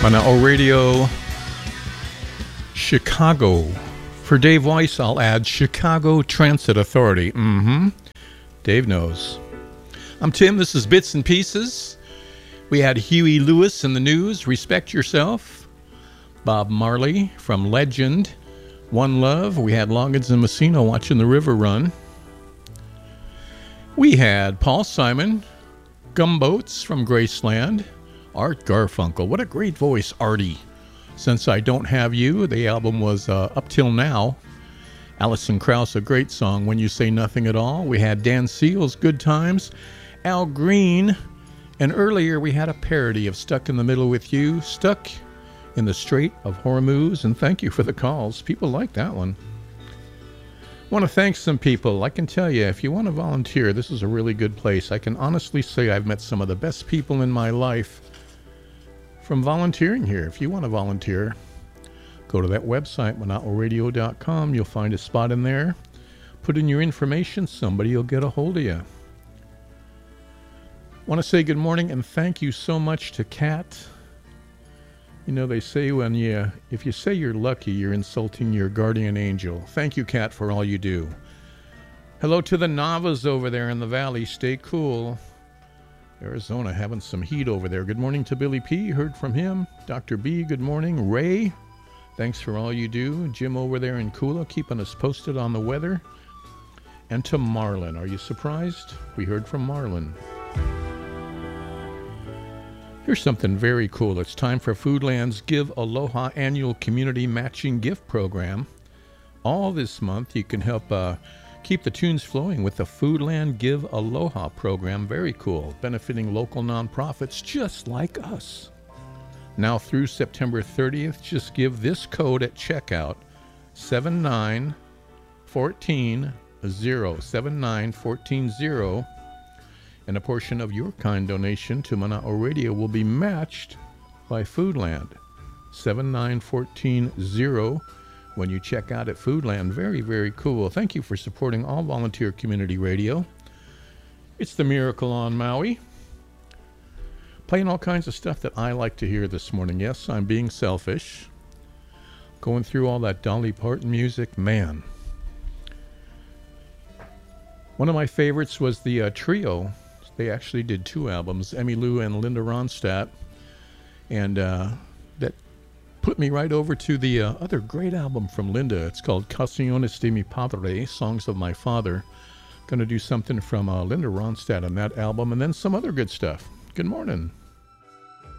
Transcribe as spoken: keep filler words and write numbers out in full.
Mana'o Radio, Chicago. For Dave Weiss, I'll add Chicago Transit Authority. Mm-hmm. Dave knows. I'm Tim. This is Bits and Pieces. We had Huey Lewis in the news. Respect Yourself. Bob Marley from Legend. One Love. We had Loggins and Messina watching the river run. We had Paul Simon, Gumboats from Graceland. Art Garfunkel. What a great voice, Artie. Since I Don't Have You, the album was uh, Up Till Now. Alison Krauss, a great song, When You Say Nothing at All. We had Dan Seals, Good Times. Al Green. And earlier we had a parody of Stuck in the Middle with You. Stuck in the Strait of Hormuz. And thank you for the calls. People like that one. I want to thank some people. I can tell you, if you want to volunteer, this is a really good place. I can honestly say I've met some of the best people in my life from volunteering here. If you want to volunteer, go to that website, mana'o radio dot com. You'll find a spot in there. Put in your information. Somebody will get a hold of you. Want to say good morning and thank you so much to Kat. You know, they say when you, if you say you're lucky, you're insulting your guardian angel. Thank you, Kat, for all you do. Hello to the Navas over there in the valley. Stay cool. Arizona having some heat over there. Good morning to Billy P. Heard from him. Doctor B, good morning. Ray, thanks for all you do. Jim over there in Kula, keeping us posted on the weather. And to Marlon. Are you surprised? We heard from Marlon. Here's something very cool. It's time for Foodland's Give Aloha Annual Community Matching Gift Program. All this month you can help uh, keep the tunes flowing with the Foodland Give Aloha program. Very cool. Benefiting local nonprofits just like us. Now through September thirtieth, just give this code at checkout, seven nine one four zero, seven nine one four zero, and a portion of your kind donation to Mana'o Radio will be matched by Foodland. seven nine one four zero. When you check out at Foodland. Very, very cool. Thank you for supporting all volunteer community radio. It's the Miracle on Maui. Playing all kinds of stuff that I like to hear this morning. Yes, I'm being selfish. Going through all that Dolly Parton music. Man. One of my favorites was the uh, trio. They actually did two albums, Emmylou and Linda Ronstadt. And uh, that put me right over to the uh, other great album from Linda. It's called Canciones de mi Padre, Songs of My Father. Going to do something from uh, Linda Ronstadt on that album, and then some other good stuff. Good morning.